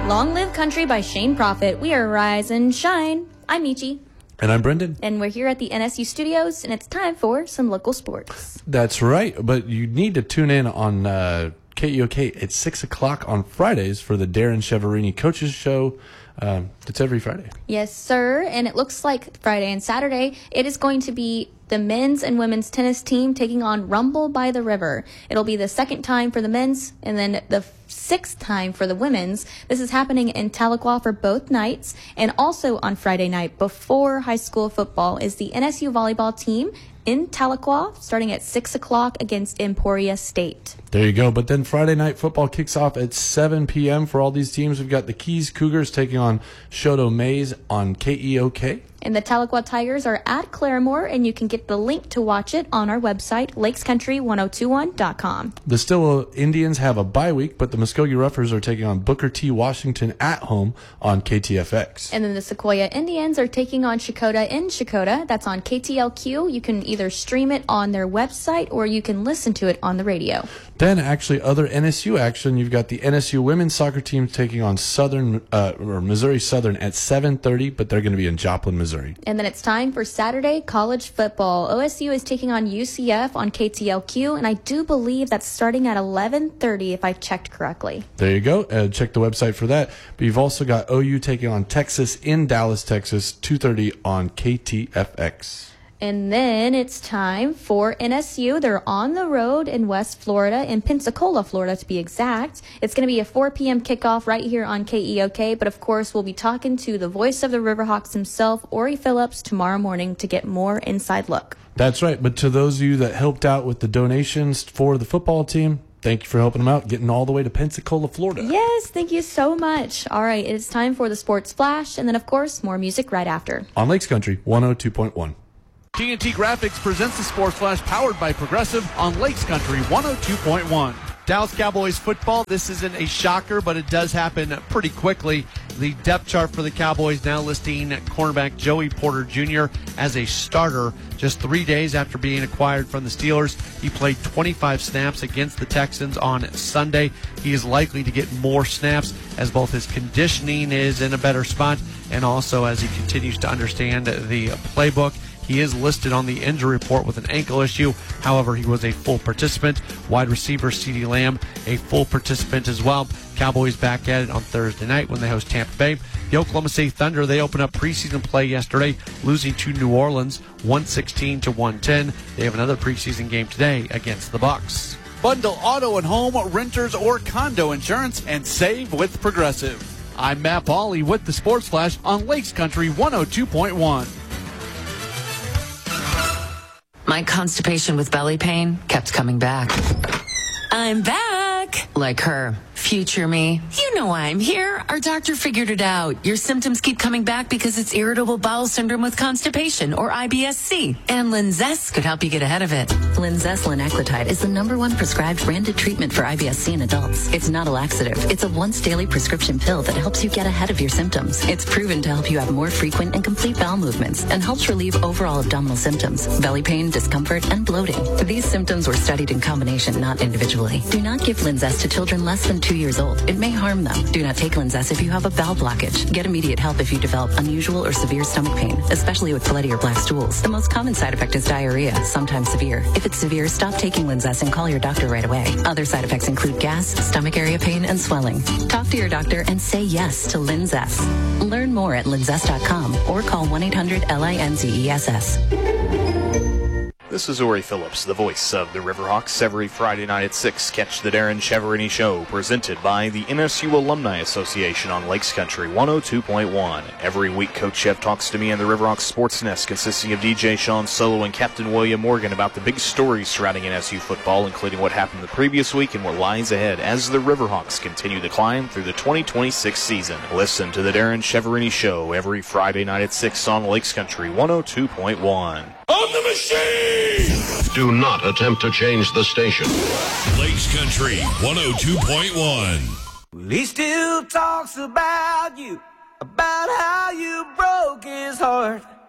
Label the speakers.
Speaker 1: Long Live Country by Shane Prophet. We are Rise and Shine. I'm Michi.
Speaker 2: And I'm Brendan.
Speaker 1: And we're here at the NSU studios, and it's time for some local sports.
Speaker 2: That's right, but you need to tune in on KEOK at 6 o'clock on Fridays for the Darren Cheverini Coaches Show. It's every Friday.
Speaker 1: Yes, sir. And it looks like Friday and Saturday, it is going to be the men's and women's tennis team taking on Rumble by the River. It'll be the second time for the men's and then the sixth time for the women's. This is happening in Tahlequah for both nights. And also on Friday night before high school football is the NSU volleyball team in Tahlequah starting at 6 o'clock against Emporia State.
Speaker 2: There you go. But then Friday night football kicks off at 7 p.m. for all these teams. We've got the Keys Cougars taking on Shoto Maize on KEOK.
Speaker 1: And the Tahlequah Tigers are at Claremore, and you can get the link to watch it on our website, lakescountry1021.com.
Speaker 2: The Stillwell Indians have a bye week, but the Muskogee Roughers are taking on Booker T. Washington at home on KTFX.
Speaker 1: And then the Sequoia Indians are taking on Shakota in Shakota. That's on KTLQ. You can either stream it on their website or you can listen to it on the radio.
Speaker 2: Then, actually, other NSU action. You've got the NSU women's soccer team taking on Missouri Southern at 7:30, but they're going to be in Joplin, Missouri.
Speaker 1: And then it's time for Saturday college football. OSU is taking on UCF on KTLQ, and I do believe that's starting at 11:30 if I checked correctly.
Speaker 2: There you go. Check the website for that. But you've also got OU taking on Texas in Dallas, Texas, 2:30 on KTFX.
Speaker 1: And then it's time for NSU. They're on the road in West Florida, in Pensacola, Florida to be exact. It's going to be a 4 p.m. kickoff right here on KEOK. But, of course, we'll be talking to the voice of the Riverhawks himself, Ori Phillips, tomorrow morning to get more inside look.
Speaker 2: That's right. But to those of you that helped out with the donations for the football team, thank you for helping them out, getting all the way to Pensacola, Florida.
Speaker 1: Yes, thank you so much. All right, it's time for the Sports Flash. And then, of course, more music right after.
Speaker 2: On Lakes Country 102.1.
Speaker 3: TNT Graphics presents the Sports Flash powered by Progressive on Lakes Country 102.1. Dallas Cowboys football, this isn't a shocker, but it does happen pretty quickly. The depth chart for the Cowboys now listing cornerback Joey Porter Jr. as a starter just 3 days after being acquired from the Steelers. He played 25 snaps against the Texans on Sunday. He is likely to get more snaps as both his conditioning is in a better spot and also as he continues to understand the playbook. He is listed on the injury report with an ankle issue. However, he was a full participant. Wide receiver CeeDee Lamb, a full participant as well. Cowboys back at it on Thursday night when they host Tampa Bay. The Oklahoma City Thunder, they opened up preseason play yesterday, losing to New Orleans 116-110. They have another preseason game today against the Bucks. Bundle auto and home, renters, or condo insurance and save with Progressive. I'm Matt Pauley with the Sports Flash on Lakes Country 102.1.
Speaker 4: My constipation with belly pain kept coming back. I'm back! Like her. Future me. You know I'm here. Our doctor figured it out. Your symptoms keep coming back because it's irritable bowel syndrome with constipation, or IBS-C. And Linzess could help you get ahead of it.
Speaker 5: Linzess linaclotide is the #1 prescribed branded treatment for IBS-C in adults. It's not a laxative. It's a once-daily prescription pill that helps you get ahead of your symptoms. It's proven to help you have more frequent and complete bowel movements and helps relieve overall abdominal symptoms, belly pain, discomfort, and bloating. These symptoms were studied in combination, not individually. Do not give Linzess to children less than 2 years old. It may harm them. Do not take Linzess if you have a bowel blockage. Get immediate help if you develop unusual or severe stomach pain, especially with bloody or black stools. The most common side effect is diarrhea, sometimes severe. If it's severe, stop taking Linzess and call your doctor right away. Other side effects include gas, stomach area pain, and swelling. Talk to your doctor and say yes to Linzess. Learn more at linzess.com or call 1-800-LINZESS.
Speaker 6: This is Ori Phillips, the voice of the Riverhawks. Every Friday night at 6, catch the Darren Cheverini Show, presented by the NSU Alumni Association on Lakes Country 102.1. Every week, Coach Chev talks to me and the Riverhawks Sports Nest, consisting of DJ Sean Solo and Captain William Morgan, about the big stories surrounding NSU football, including what happened the previous week and what lies ahead as the Riverhawks continue to climb through the 2026 season. Listen to the Darren Cheverini Show every Friday night at 6 on Lakes Country 102.1.
Speaker 7: On the machine!
Speaker 8: Do not attempt to change the station.
Speaker 7: Lakes Country 102.1.
Speaker 9: Well, he still talks about you, about how you broke his heart.